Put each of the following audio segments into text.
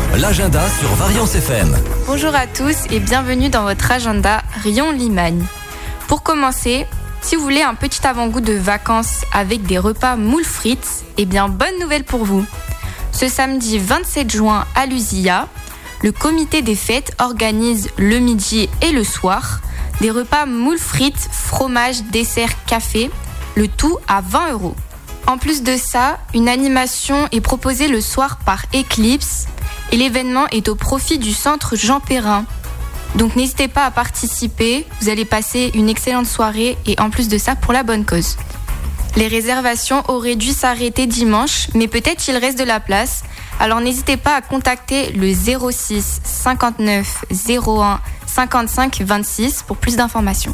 l'agenda sur Variance FM. Bonjour à tous et bienvenue dans votre agenda Rion-Limagne. Pour commencer, si vous voulez un petit avant-goût de vacances avec des repas moules frites, eh bien bonne nouvelle pour vous. Ce samedi 27 juin à l'Uzia, le comité des fêtes organise le midi et le soir des repas moules frites, fromage, dessert, café, le tout à 20 €. En plus de ça, une animation est proposée le soir par Eclipse et l'événement est au profit du centre Jean Perrin. Donc n'hésitez pas à participer, vous allez passer une excellente soirée et en plus de ça pour la bonne cause. Les réservations auraient dû s'arrêter dimanche, mais peut-être il reste de la place. Alors n'hésitez pas à contacter le 06 59 01 55 26 pour plus d'informations.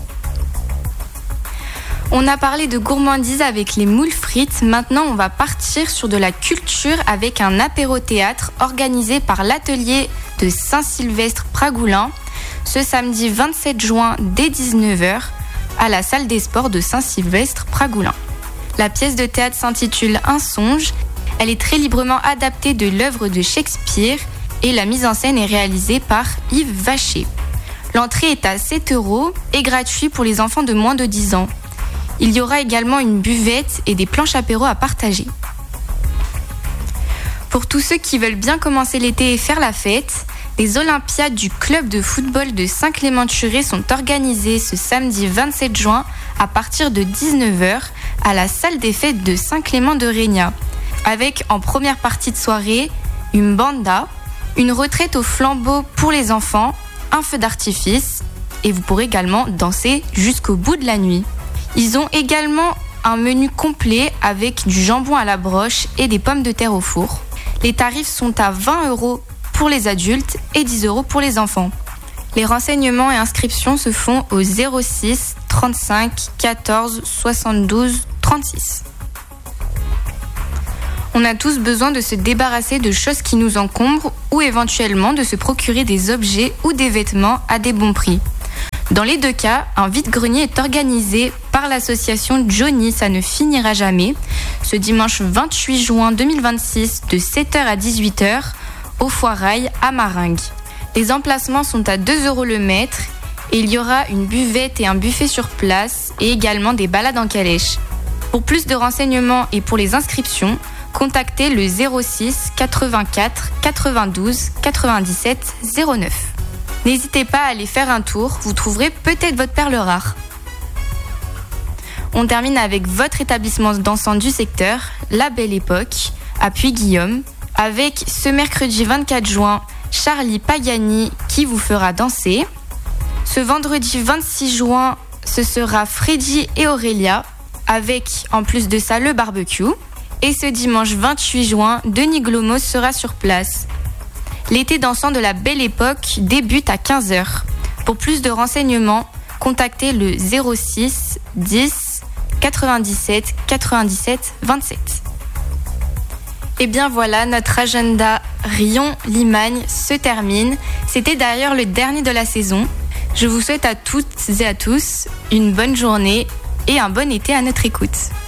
On a parlé de gourmandise avec les moules frites, maintenant on va partir sur de la culture avec un apéro-théâtre organisé par l'atelier de Saint-Sylvestre-Pragoulin ce samedi 27 juin dès 19h à la salle des sports de Saint-Sylvestre-Pragoulin. La pièce de théâtre s'intitule Un songe, elle est très librement adaptée de l'œuvre de Shakespeare et la mise en scène est réalisée par Yves Vacher. L'entrée est à 7 € et gratuit pour les enfants de moins de 10 ans. Il y aura également une buvette et des planches apéro à partager. Pour tous ceux qui veulent bien commencer l'été et faire la fête, les Olympiades du club de football de Saint-Clément-de-Churé sont organisées ce samedi 27 juin à partir de 19h à la salle des fêtes de Saint-Clément-de-Régnat, avec en première partie de soirée une banda, une retraite au flambeau pour les enfants, un feu d'artifice et vous pourrez également danser jusqu'au bout de la nuit. Ils ont également un menu complet avec du jambon à la broche et des pommes de terre au four. Les tarifs sont à 20 € pour les adultes et 10 € pour les enfants. Les renseignements et inscriptions se font au 06 35 14 72 36. On a tous besoin de se débarrasser de choses qui nous encombrent ou éventuellement de se procurer des objets ou des vêtements à des bons prix. Dans les deux cas, un vide-grenier est organisé par l'association Johnny, ça ne finira jamais, ce dimanche 28 juin 2026 de 7h à 18h au Foirail à Maringues. Les emplacements sont à 2 € le mètre et il y aura une buvette et un buffet sur place et également des balades en calèche. Pour plus de renseignements et pour les inscriptions, contactez le 06 84 92 97 09. N'hésitez pas à aller faire un tour, vous trouverez peut-être votre perle rare. On termine avec votre établissement dansant du secteur, La Belle Époque, à Puy-Guillaume, avec ce mercredi 24 juin, Charlie Pagani qui vous fera danser. Ce vendredi 26 juin, ce sera Freddy et Aurélia, avec en plus de ça le barbecue. Et ce dimanche 28 juin, Denis Glomos sera sur place. L'été dansant de La Belle Époque débute à 15h. Pour plus de renseignements, contactez le 06 10 97 97 27. Et bien voilà, notre agenda Rion-Limagne se termine. C'était d'ailleurs le dernier de la saison. Je vous souhaite à toutes et à tous une bonne journée et un bon été à notre écoute.